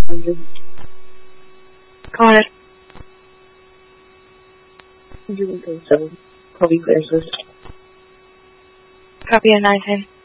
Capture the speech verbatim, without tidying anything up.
Connor. You can go seven. Copy versus. Copy at nine ten.